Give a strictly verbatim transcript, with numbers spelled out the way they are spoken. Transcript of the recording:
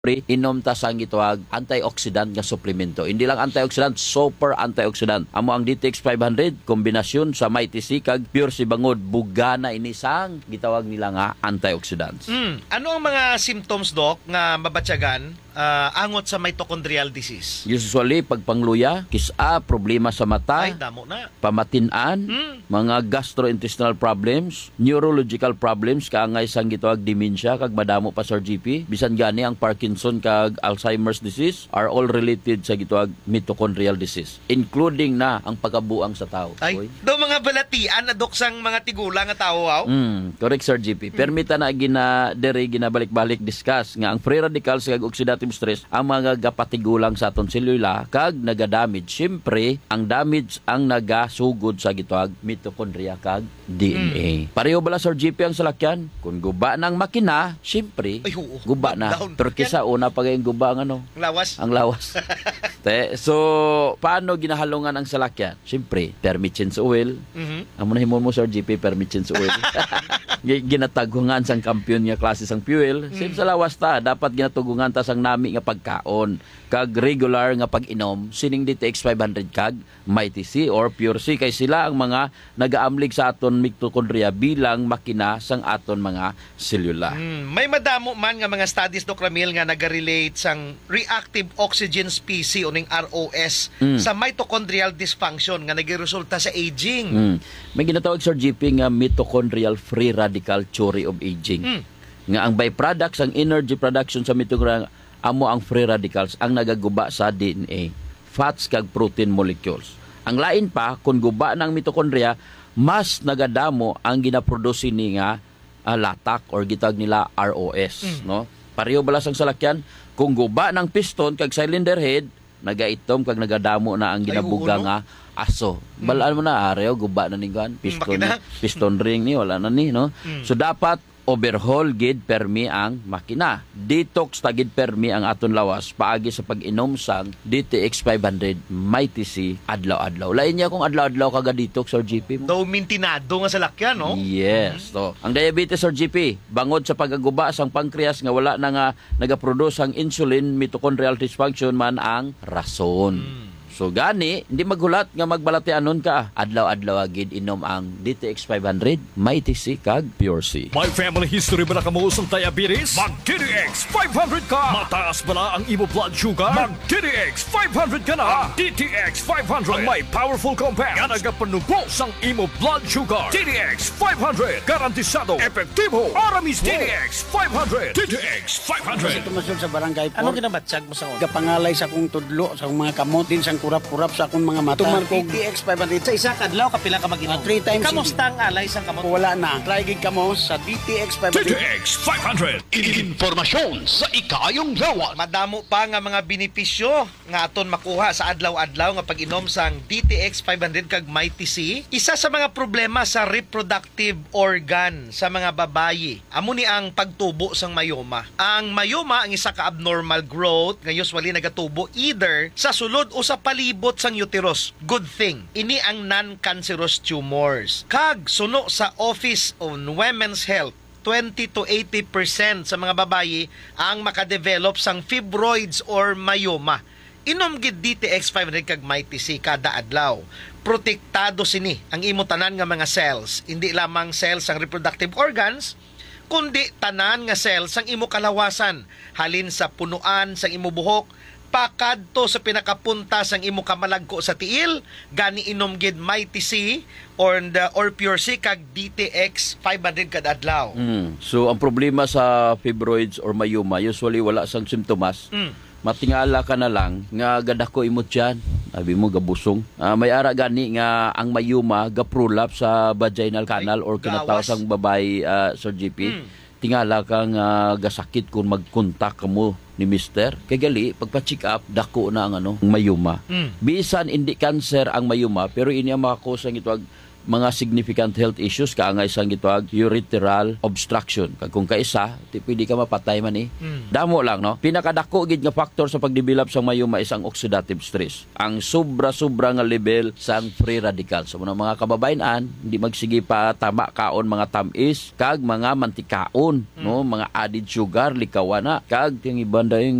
pre inom ta sang gitawag antioxidant nga suplemento. Hindi lang antioxidant, super antioxidant. Amo ang D T X five hundred kombinasyon sa Mighty C kag Pure C Bangod bugana ini sang gitawag nila nga antioxidants. Mm. Ano ang mga symptoms, Doc, nga mabatyagan uh, angot sa mitochondrial disease? Usually pagpangluya, kisa, problema sa mata, Ay, damo na. pamatin-an, Mm. mga gastrointestinal problems, neurological problems kaangay sang gitawag dementia kag madamo pa Sir G P. Bisan gani ang Parkinson kag Alzheimer's disease are all related sa gitawag mitochondrial disease, including na ang pagkabuang sa tao. Ay, do mga balatian na Doc sang mga tigula nga tao, wow? Mm, correct Sir G P. Permita na gina dere ginabalik-balik discuss nga ang free radicals kag oxidative stress ang mga gapatigulang sa aton selula kag nagadamage. Siyempre, ang damage ang nagasugod sa gitawag mitochondria kag D N A. Mm. Pareho bala Sir G P ang salakyan? Kung guba ng makina, siyempre, Ay, oo. guba na. Down. Pero kisa una pa kayong guba ang ano, Lawas. ang lawas. Te, so, paano ginahalungan ang salakyan? Siyempre, permithins oil. Mhm. Amo na himon mo Sir G P, permithins oil. Gi- ginatagungan sang kampiyon nga klase sang fuel. Mm. Sim sa lawas ta, dapat ginatugungan ta sang nami nga pagkaon. Kag regular nga pag-inom, sining D T X five hundred kag Mighty C or Pure C. Kay sila ang mga nagaamlig sa aton mitochondria bilang makina sang aton mga selula. Mm. May madamo man nga mga studies, Doc Ramil, nga nagarelate sang reactive oxygen species o ning R O S Mm. sa mitochondrial dysfunction nga nagiresulta sa aging. Mm. May ginatawag Sir G P nga mitochondrial free radical theory of aging. Mm. Nga ang byproducts, ang energy production sa mitochondria amo ang free radicals ang nagaguba sa D N A, fats kag protein molecules. Ang lain pa, kung guba ng mitochondria, mas nagadamo ang ginaproduce ni nga uh, latak or gitag nila R O S. Mm. No? Pareho balas ang salakyan, kung guba ng piston kag cylinder head, nagaitom kag nagadamo na ang ginabuga Ay, nga aso. Balaan mo na, areo, guba na ni kan piston, Makina. piston ring ni, wala na ni. No? Mm. So dapat overhaul gid permi ang makina. Detox tagid permi ang aton lawas paagi sa pag-inom sang D T X five hundred Mighty C adlaw-adlaw. Lain niya kung adlaw-adlaw kaga detox Sir G P mo. Daw mintinado nga sa lakyan, no? Yes. So, ang diabetes Sir G P, bangod sa pagaguba sang pancreas nga wala na nga nagaproduce ang insulin, mitochondrial dysfunction man ang rason. Mm. So gani, hindi maghulat nga magbalatianon ka. Adlaw-adlaw agid inom ang D T X five hundred, Mighty C kag Pure C. May family history ba na kamuusang diabetes? Mag-D T X five hundred ka! Mataas ba na ang imo blood sugar? Mag-D T X five hundred ka na! Ang D T X five hundred ang may powerful compounds nga nagapanubo sang imo blood sugar. D T X five hundred, garantisado, epektibo, aramis. D T X five hundred. D T X five hundred. Kasi tumasyon sa barangay po. Ano ginabatsag mo sa ko? Kapangalay sa akong tudlo, sa akong mga kamot, din sa kurap-kurap sa akong mga mata. Tuman ko, D T X five hundred. Sa isa kadlaw kapila ka mag-inom. Uh, three times Kamusta ang alay sang kamot? Wala na. Try gig kamo sa D T X five D T hundred. X five hundred. Informasyon sa ikayong lawas. Madamo pa nga mga benepisyo nga aton makuha sa adlaw-adlaw nga pag-inom sang D T X five hundred kag Mighty C. Isa sa mga problema sa reproductive organ sa mga babayi, amo ni ang pagtubo sang mayoma. Ang mayoma ang isa ka abnormal growth nga usually nagatubo either sa sulod o sa palibot sang uterus. Good thing. Ini ang non-cancerous tumors. Kag suno sa Office on Women's Health, twenty to eighty percent sa mga babayi ang makadevelop sang fibroids or mayoma. Inom gid D T X five hundred kag Mighty C kada adlaw. Protektado sini ang imo tanan nga mga cells, hindi lamang cells sang reproductive organs, kundi tanan nga cells sang imo kalawasan, halin sa punuan sang imo buhok, pakadto sa pinakapunta sang imo kamalagko sa tiil, gani inom gid Mighty C or the or Pure C kag D T X five hundred kada adlaw. Mm. So ang problema sa fibroids or mayoma, usually wala sang simptomas. Mm. Matingala ka na lang nga gadako imot dyan. Sabi mo gabusong. Ah, may ara gani nga ang mayoma gaprolap sa vaginal canal or kinatawag gawas. sang babae uh, Sir G P. Mm. Tingala kang uh, gasakit kung mag-contact ka mo ni mister. Kay gali, pagpa-check up, dako na ang ano, mayuma. Mm. Bisan hindi cancer ang mayuma, pero ini ang makakusang ito ag mga significant health issues kaangay sang gitawag urethral obstruction. Kag kung kaisa, di pwede ka mapatay man eh. Mm. Damo lang, no? Pinakadako gid nga factor sa pagdevelop sang mayuma is ang oxidative stress. Ang sobra-sobra nga level sang free radicals. So mga kababayan-an, hindi magsige pa tama kaon mga tamis kag mga mantikaon, no? Mga added sugar likawan na kag ting ibanda